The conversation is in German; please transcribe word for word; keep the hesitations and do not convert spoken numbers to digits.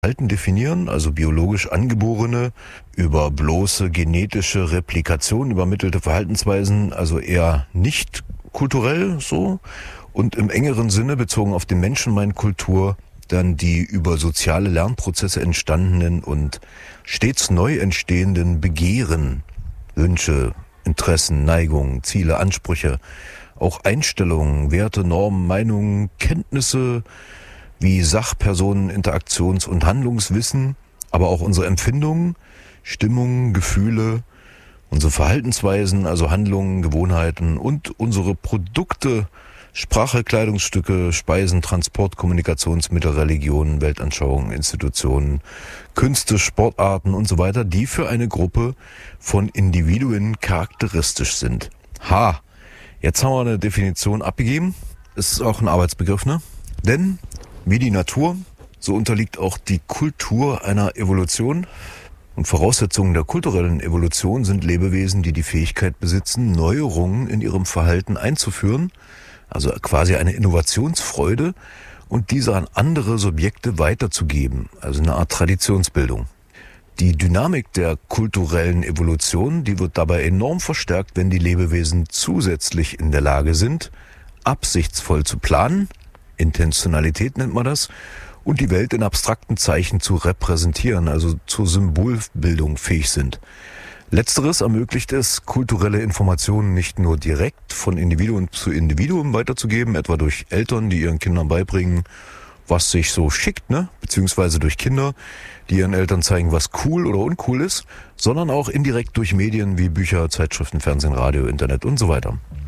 Verhalten definieren, also biologisch angeborene, über bloße genetische Replikation übermittelte Verhaltensweisen, also eher nicht kulturell so, und im engeren Sinne bezogen auf den Menschen, meine Kultur, dann die über soziale Lernprozesse entstandenen und stets neu entstehenden Begehren, Wünsche, Interessen, Neigungen, Ziele, Ansprüche, auch Einstellungen, Werte, Normen, Meinungen, Kenntnisse, wie Sachpersonen, Interaktions- und Handlungswissen, aber auch unsere Empfindungen, Stimmungen, Gefühle, unsere Verhaltensweisen, also Handlungen, Gewohnheiten und unsere Produkte, Sprache, Kleidungsstücke, Speisen, Transport, Kommunikationsmittel, Religionen, Weltanschauungen, Institutionen, Künste, Sportarten und so weiter, die für eine Gruppe von Individuen charakteristisch sind. Ha, jetzt haben wir eine Definition abgegeben. Ist auch ein Arbeitsbegriff, ne? Denn wie die Natur, so unterliegt auch die Kultur einer Evolution. Und Voraussetzungen der kulturellen Evolution sind Lebewesen, die die Fähigkeit besitzen, Neuerungen in ihrem Verhalten einzuführen, also quasi eine Innovationsfreude, und diese an andere Subjekte weiterzugeben, also eine Art Traditionsbildung. Die Dynamik der kulturellen Evolution, die wird dabei enorm verstärkt, wenn die Lebewesen zusätzlich in der Lage sind, absichtsvoll zu planen, Intentionalität nennt man das, und die Welt in abstrakten Zeichen zu repräsentieren, also zur Symbolbildung fähig sind. Letzteres ermöglicht es, kulturelle Informationen nicht nur direkt von Individuum zu Individuum weiterzugeben, etwa durch Eltern, die ihren Kindern beibringen, was sich so schickt, ne? Beziehungsweise durch Kinder, die ihren Eltern zeigen, was cool oder uncool ist, sondern auch indirekt durch Medien wie Bücher, Zeitschriften, Fernsehen, Radio, Internet und so weiter.